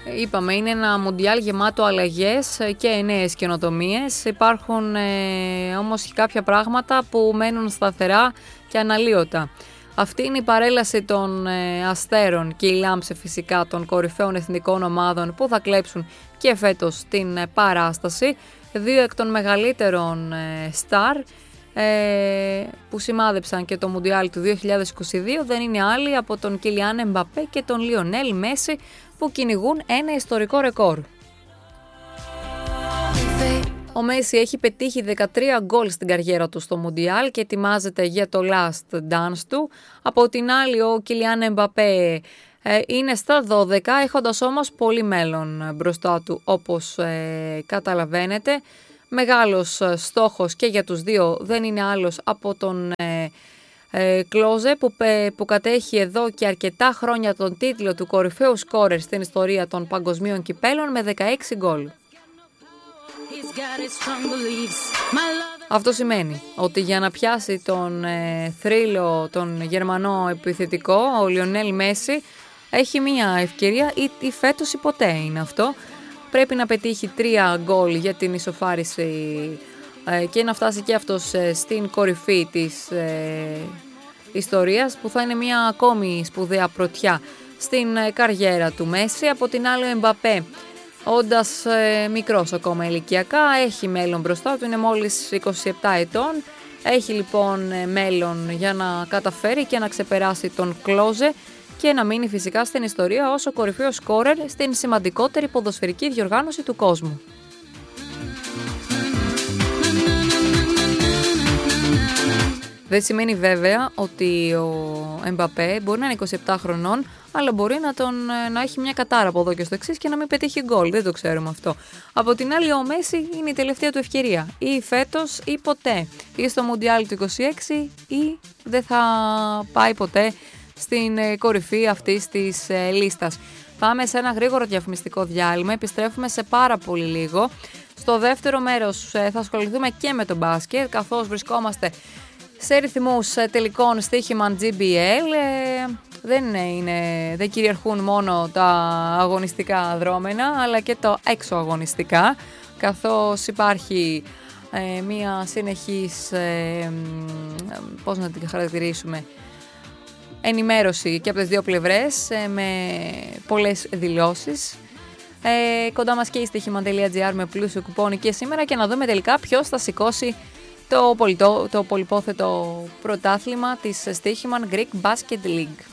είπαμε, είναι ένα μουντιάλ γεμάτο αλλαγές και νέες καινοτομίες. Υπάρχουν όμως και κάποια πράγματα που μένουν σταθερά και αναλύωτα. Αυτή είναι η παρέλαση των αστέρων και η λάμψη φυσικά των κορυφαίων εθνικών ομάδων που θα κλέψουν και φέτος την παράσταση. Δύο εκ των μεγαλύτερων στάρ που σημάδεψαν και το Μουντιάλ του 2022 δεν είναι άλλοι από τον Κιλιάν Εμπαπέ και τον Λιονέλ Μέση, που κυνηγούν ένα ιστορικό ρεκόρ. Ο Μέση έχει πετύχει 13 γκολ στην καριέρα του στο Μουντιάλ και ετοιμάζεται για το last dance του. Από την άλλη, ο Κιλιάν Εμπαπέ είναι στα 12, έχοντας όμως πολύ μέλλον μπροστά του, όπως καταλαβαίνετε. Μεγάλος στόχος και για τους δύο δεν είναι άλλος από τον Κλόζε, που κατέχει εδώ και αρκετά χρόνια τον τίτλο του κορυφαίου σκόρερ στην ιστορία των παγκοσμίων κυπέλων με 16 γκολ. Αυτό σημαίνει ότι για να πιάσει τον θρύλο, τον Γερμανό επιθετικό, ο Λιονέλ Μέση έχει μια ευκαιρία, ή φέτος ή ποτέ είναι αυτό. Πρέπει να πετύχει 3 γκολ για την ισοφάριση και να φτάσει και αυτός στην κορυφή της ιστορίας, που θα είναι μια ακόμη σπουδαία πρωτιά στην καριέρα του Μέση. Από την άλλη, ο Εμπαπέ, όντας μικρός ακόμα ηλικιακά, έχει μέλλον μπροστά του, είναι μόλις 27 ετών. Έχει λοιπόν μέλλον για να καταφέρει και να ξεπεράσει τον Κλόζε και να μείνει φυσικά στην ιστορία ως ο κορυφαίος σκόρερ στην σημαντικότερη ποδοσφαιρική διοργάνωση του κόσμου. Δεν σημαίνει βέβαια ότι ο Εμπαπέ μπορεί να είναι 27 χρονών, αλλά μπορεί να έχει μια κατάρα από εδώ και στο εξής και να μην πετύχει γκολ. Δεν το ξέρουμε αυτό. Από την άλλη, ο Μέση είναι η τελευταία του ευκαιρία. Ή φέτος ή ποτέ. Ή στο Μουντιάλ του 26 ή δεν θα πάει ποτέ στην κορυφή αυτής της λίστας. Πάμε σε ένα γρήγορο διαφημιστικό διάλειμμα. Επιστρέφουμε σε πάρα πολύ λίγο. Στο δεύτερο μέρος θα ασχοληθούμε και με τον μπάσκετ, καθώς βρισκόμαστε σε ρυθμούς τελικών στοίχημαν GBL. Δεν κυριαρχούν μόνο τα αγωνιστικά δρόμενα, αλλά και το έξω αγωνιστικά, καθώς υπάρχει μία συνεχής, πώς να την χαρακτηρίσουμε, ενημέρωση και από τις δύο πλευρές, με πολλές δηλώσεις. Κοντά μας και η στοίχημαν.gr με πλούσιο κουπόνι και σήμερα, και να δούμε τελικά ποιος θα σηκώσει το πολυπόθετο πρωτάθλημα της Στοίχημαν Greek Basket League.